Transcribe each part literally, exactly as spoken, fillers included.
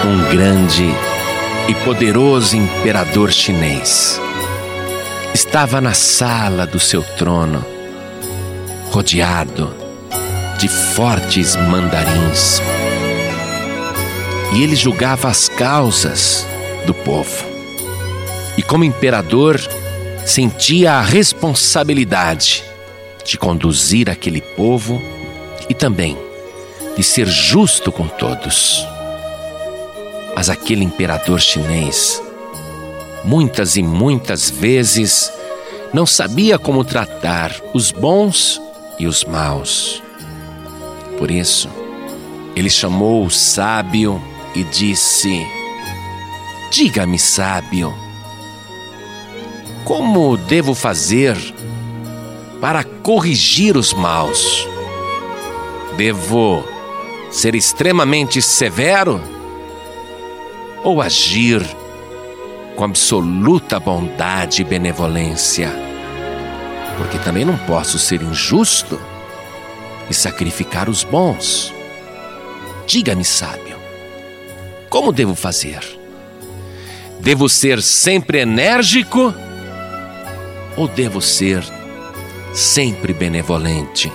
um grande e poderoso imperador chinês estava na sala do seu trono, rodeado de fortes mandarins. E ele julgava as causas do povo. E como imperador, sentia a responsabilidade de conduzir aquele povo e também de ser justo com todos. Mas aquele imperador chinês, muitas e muitas vezes, não sabia como tratar os bons e os maus. Por isso, ele chamou o sábio e disse: diga-me, sábio, como devo fazer para corrigir os maus? Devo ser extremamente severo ou agir com absoluta bondade e benevolência? Porque também não posso ser injusto e sacrificar os bons. Diga-me, sábio, como devo fazer? Devo ser sempre enérgico ou devo ser sempre benevolente?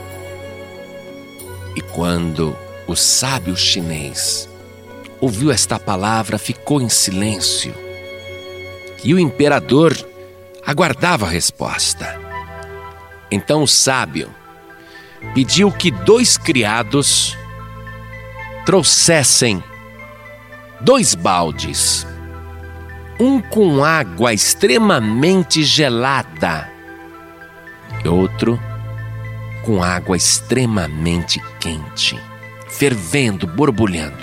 E quando o sábio chinês ouviu esta palavra, ficou em silêncio. E o imperador aguardava a resposta. Então o sábio pediu que dois criados trouxessem dois baldes, um com água extremamente gelada e outro com água extremamente quente, fervendo, borbulhando.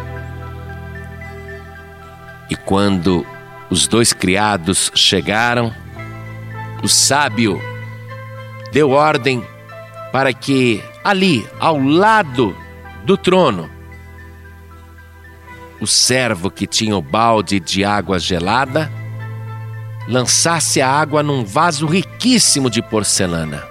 E quando os dois criados chegaram, o sábio deu ordem para que ali, ao lado do trono, o servo que tinha o balde de água gelada lançasse a água num vaso riquíssimo de porcelana.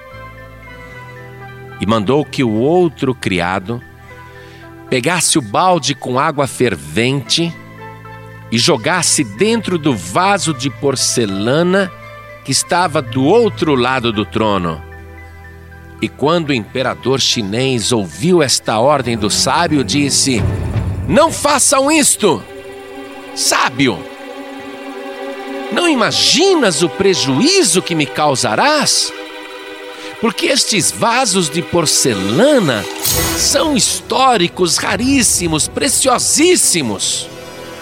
E mandou que o outro criado pegasse o balde com água fervente e jogasse dentro do vaso de porcelana que estava do outro lado do trono. E quando o imperador chinês ouviu esta ordem do sábio, disse: não façam isto, sábio! Não imaginas o prejuízo que me causarás? Porque estes vasos de porcelana são históricos, raríssimos, preciosíssimos.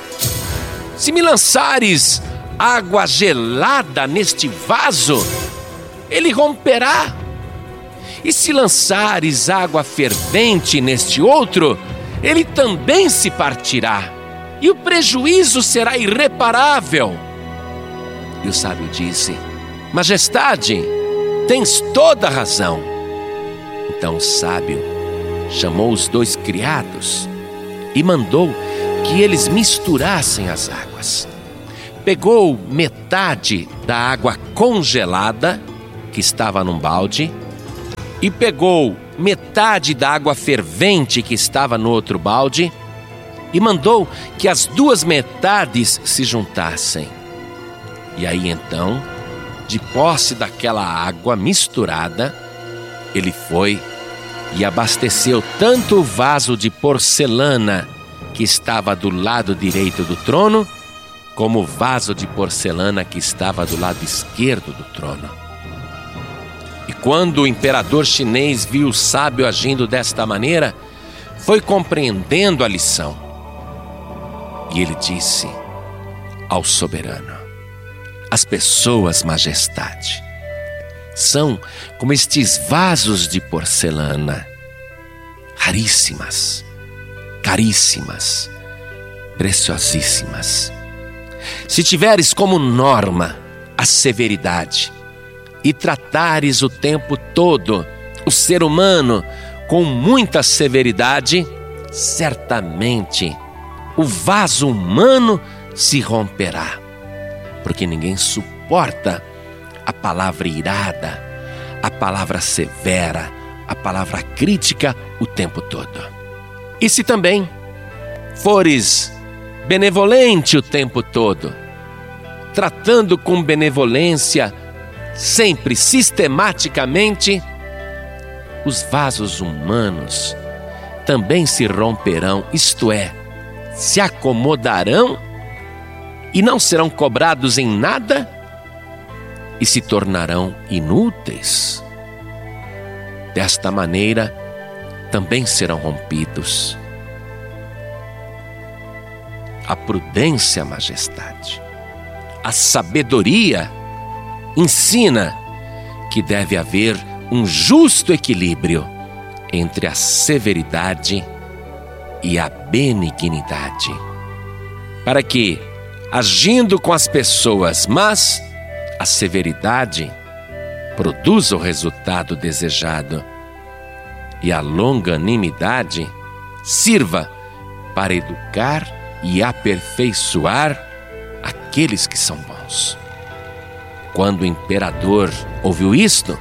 Se me lançares água gelada neste vaso, ele romperá. E se lançares água fervente neste outro, ele também se partirá. E o prejuízo será irreparável. E o sábio disse: majestade, tens toda a razão. Então o sábio chamou os dois criados e mandou que eles misturassem as águas. Pegou metade da água congelada que estava num balde e pegou metade da água fervente que estava no outro balde e mandou que as duas metades se juntassem. E aí então, de posse daquela água misturada, ele foi e abasteceu tanto o vaso de porcelana que estava do lado direito do trono, como o vaso de porcelana que estava do lado esquerdo do trono. E quando o imperador chinês viu o sábio agindo desta maneira, foi compreendendo a lição. E ele disse ao soberano: as pessoas, majestade, são como estes vasos de porcelana, raríssimas, caríssimas, preciosíssimas. Se tiveres como norma a severidade e tratares o tempo todo o ser humano com muita severidade, certamente o vaso humano se romperá, porque ninguém suporta a palavra irada, a palavra severa, a palavra crítica o tempo todo. E se também fores benevolente o tempo todo, tratando com benevolência, sempre, sistematicamente, os vasos humanos também se romperão, isto é, se acomodarão e não serão cobrados em nada e se tornarão inúteis. Desta maneira, também serão rompidos. A prudência, majestade, a sabedoria ensina que deve haver um justo equilíbrio entre a severidade e a benignidade, para que, agindo com as pessoas, mas a severidade produza o resultado desejado e a longanimidade sirva para educar e aperfeiçoar aqueles que são bons. Quando o imperador ouviu isto,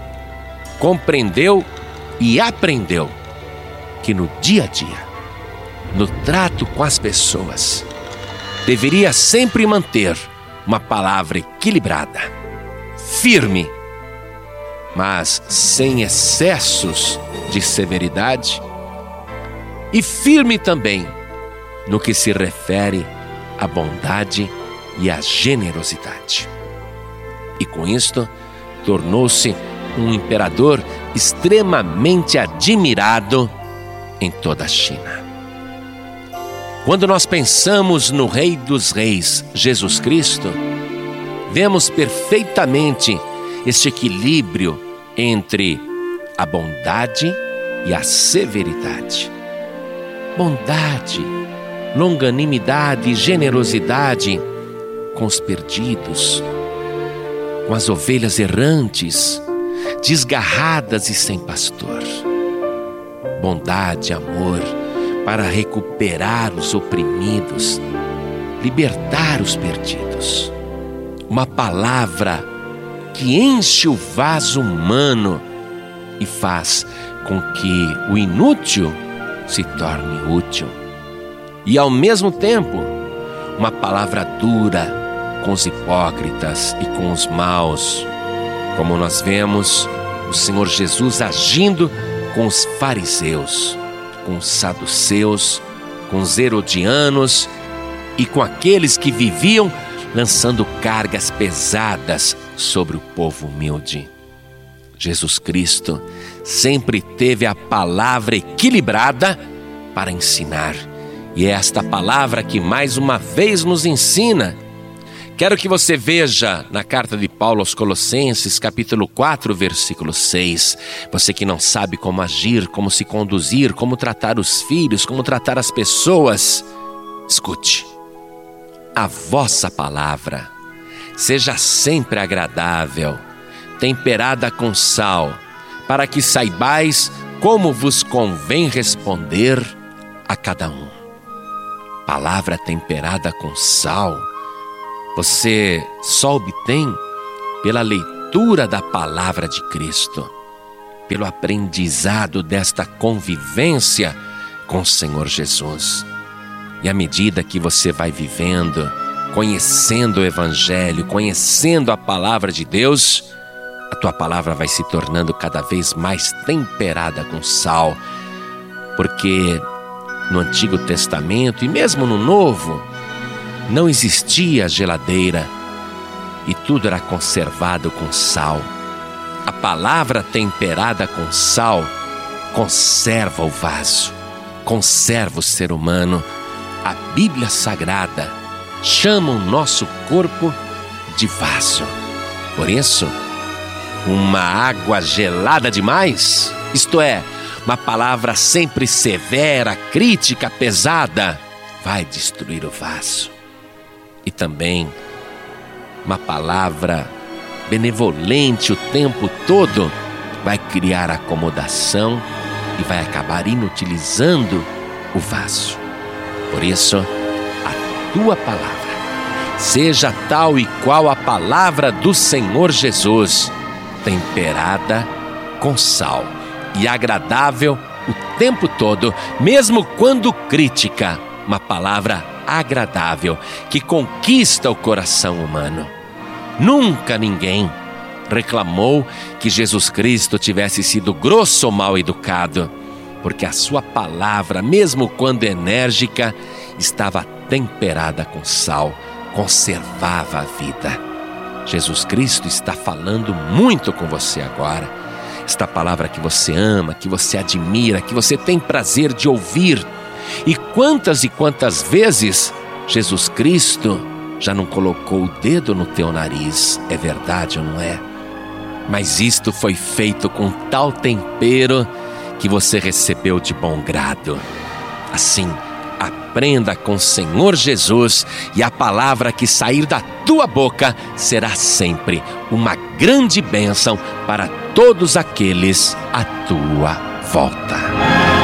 compreendeu e aprendeu que no dia a dia, no trato com as pessoas, deveria sempre manter uma palavra equilibrada, firme, mas sem excessos de severidade, e firme também no que se refere à bondade e à generosidade. E com isto, tornou-se um imperador extremamente admirado em toda a China. Quando nós pensamos no Rei dos Reis, Jesus Cristo, vemos perfeitamente este equilíbrio entre a bondade e a severidade. Bondade, longanimidade e generosidade com os perdidos, com as ovelhas errantes, desgarradas e sem pastor. Bondade, amor, para recuperar os oprimidos, libertar os perdidos. Uma palavra que enche o vaso humano e faz com que o inútil se torne útil. E ao mesmo tempo, uma palavra dura com os hipócritas e com os maus, como nós vemos o Senhor Jesus agindo com os fariseus, com os saduceus, com os herodianos e com aqueles que viviam lançando cargas pesadas sobre o povo humilde. Jesus Cristo sempre teve a palavra equilibrada para ensinar, e é esta palavra que mais uma vez nos ensina. Quero que você veja na carta de Paulo aos Colossenses, capítulo quatro, versículo seis. Você que não sabe como agir, como se conduzir, como tratar os filhos, como tratar as pessoas, escute. A vossa palavra seja sempre agradável, temperada com sal, para que saibais como vos convém responder a cada um. Palavra temperada com sal, você só obtém pela leitura da palavra de Cristo, pelo aprendizado desta convivência com o Senhor Jesus. E à medida que você vai vivendo, conhecendo o Evangelho, conhecendo a palavra de Deus, a tua palavra vai se tornando cada vez mais temperada com sal, porque no Antigo Testamento e mesmo no Novo, não existia geladeira e tudo era conservado com sal. A palavra temperada com sal conserva o vaso, conserva o ser humano. A Bíblia Sagrada chama o nosso corpo de vaso. Por isso, uma água gelada demais, isto é, uma palavra sempre severa, crítica, pesada, vai destruir o vaso. E também uma palavra benevolente o tempo todo vai criar acomodação e vai acabar inutilizando o vaso. Por isso, a tua palavra seja tal e qual a palavra do Senhor Jesus, temperada com sal e agradável o tempo todo, mesmo quando crítica, uma palavra agradável que conquista o coração humano. Nunca ninguém reclamou que Jesus Cristo tivesse sido grosso ou mal educado, porque a sua palavra, mesmo quando enérgica, estava temperada com sal, conservava a vida. Jesus Cristo está falando muito com você agora. Esta palavra que você ama, que você admira, que você tem prazer de ouvir. E quantas e quantas vezes Jesus Cristo já não colocou o dedo no teu nariz, é verdade ou não é? Mas isto foi feito com tal tempero que você recebeu de bom grado. Assim, aprenda com o Senhor Jesus, e a palavra que sair da tua boca será sempre uma grande bênção para todos aqueles à tua volta.